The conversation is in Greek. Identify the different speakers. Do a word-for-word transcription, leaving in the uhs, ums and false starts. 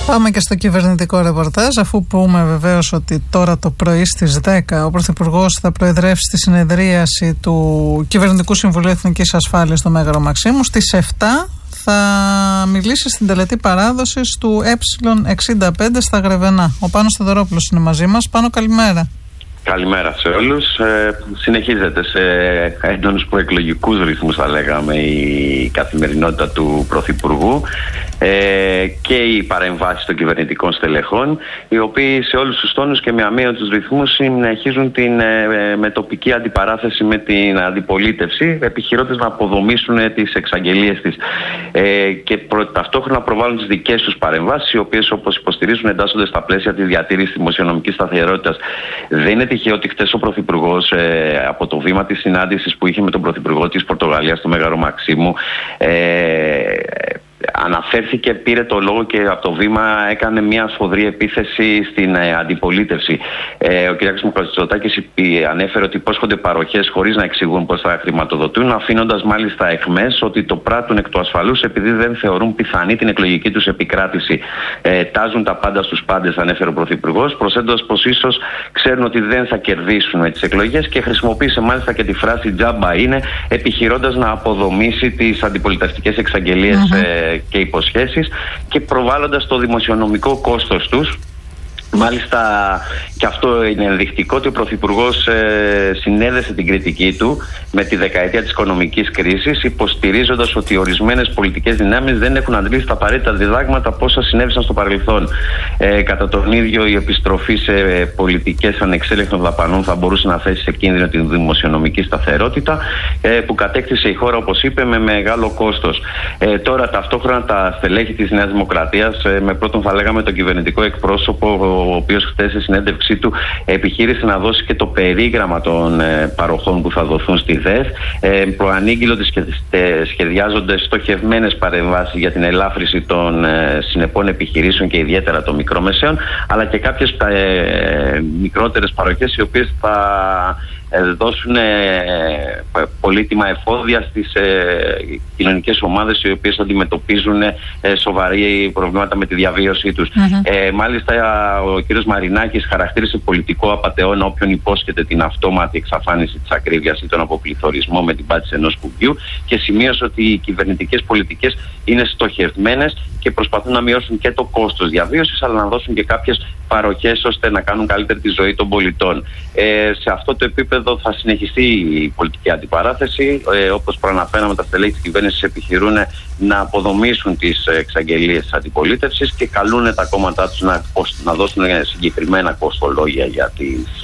Speaker 1: Πάμε και στο κυβερνητικό ρεπορτάζ, αφού πούμε βεβαίως ότι τώρα το πρωί στις δέκα ο Πρωθυπουργός θα προεδρεύσει στη συνεδρίαση του Κυβερνητικού Συμβουλίου Εθνικής Ασφάλειας στο Μέγαρο Μαξίμου. Στις επτά θα μιλήσει στην τελετή παράδοσης του Ε εξήντα πέντε στα Γρεβενά. Ο Πάνος Θεοδωρόπουλος είναι μαζί μας. Πάνο, καλημέρα.
Speaker 2: Καλημέρα σε όλους. Ε, συνεχίζεται σε έντονους προεκλογικούς ρυθμούς, θα λέγαμε, η καθημερινότητα του Πρωθυπουργού ε, και οι παρεμβάσεις των κυβερνητικών στελεχών, οι οποίοι σε όλους τους τόνους και με αμύωτους ρυθμούς συνεχίζουν την ε, με τοπική αντιπαράθεση με την αντιπολίτευση, επιχειρώντας να αποδομήσουν τις εξαγγελίες της ε, και προ, ταυτόχρονα προβάλλουν τις δικές τους παρεμβάσεις, οι οποίες, όπως υποστηρίζουν, εντάσσονται στα πλαίσια της διατήρησης δημοσιονομικής σταθερότητας. Δεν είναι τυχαίο ότι χτες ο Πρωθυπουργός ε, από το βήμα της συνάντησης που είχε με τον Πρωθυπουργό της Πορτογαλίας στο Μέγαρο Μαξίμου ε, αναφέρθηκε, πήρε το λόγο και από το βήμα έκανε μια σφοδρή επίθεση στην ε, αντιπολίτευση. Ε, ο κ. Μητσοτάκης ανέφερε ότι υπόσχονται παροχές χωρίς να εξηγούν πώς θα χρηματοδοτούν, αφήνοντας μάλιστα εχμές ότι το πράττουν εκ του ασφαλούς επειδή δεν θεωρούν πιθανή την εκλογική τους επικράτηση. Ε, τάζουν τα πάντα στους πάντες, ανέφερε ο Πρωθυπουργός, προσθέτοντας πως ίσως ξέρουν ότι δεν θα κερδίσουν με τις εκλογές, και χρησιμοποίησε μάλιστα και τη φράση «τζάμπα είναι», επιχειρώντας να αποδομήσει τις αντιπολιτευτικές εξαγγελίες mm-hmm. ε, και υποσχέσεις και προβάλλοντας το δημοσιονομικό κόστος τους. Μάλιστα, και αυτό είναι ενδεικτικό, ότι ο Πρωθυπουργός ε, συνέδεσε την κριτική του με τη δεκαετία της οικονομικής κρίσης, υποστηρίζοντας ότι ορισμένες πολιτικές δυνάμεις δεν έχουν αντλήσει τα απαραίτητα διδάγματα από όσα συνέβησαν στο παρελθόν. Ε, κατά τον ίδιο, η επιστροφή σε πολιτικές ανεξέλεγκτων δαπανών θα μπορούσε να θέσει σε κίνδυνο την δημοσιονομική σταθερότητα, ε, που κατέκτησε η χώρα, όπως είπε, με μεγάλο κόστος. Ε, τώρα, ταυτόχρονα, τα στελέχη της Νέας Δημοκρατίας, ε, με πρώτον θα λέγαμε τον κυβερνητικό εκπρόσωπο, ο οποίος χθες στη συνέντευξή του επιχείρησε να δώσει και το περίγραμμα των ε, παροχών που θα δοθούν στη ΔΕΘ. Ε, προανήγγειλε ότι σχεδιάζονται στοχευμένες παρεμβάσεις για την ελάφρυση των ε, συνεπών επιχειρήσεων και ιδιαίτερα των μικρομεσαίων, αλλά και κάποιες ε, μικρότερες παροχές, οι οποίες θα δώσουν ε, πολύτιμα εφόδια στις ε, κοινωνικές ομάδες, οι οποίες αντιμετωπίζουν ε, σοβαρή προβλήματα με τη διαβίωσή τους. Mm-hmm. Ε, μάλιστα, ο κ. Μαρινάκης χαρακτήρισε πολιτικό απατεώνα όποιον υπόσχεται την αυτόματη εξαφάνιση της ακρίβειας ή τον αποπληθωρισμό με την πάτηση ενός κουμπιού, και σημείωσε ότι οι κυβερνητικές πολιτικές είναι στοχευμένες και προσπαθούν να μειώσουν και το κόστος διαβίωσης, αλλά να δώσουν και κάποιες παροχές ώστε να κάνουν καλύτερη τη ζωή των πολιτών. Ε, σε αυτό το επίπεδο θα συνεχιστεί η πολιτική αντιπαράθεση. Ε, όπως προαναφέραμε, τα στελέχη της κυβέρνησης επιχειρούν να αποδομήσουν τις εξαγγελίες της αντιπολίτευσης και καλούν τα κόμματά τους να, να δώσουν συγκεκριμένα κοστολόγια για τις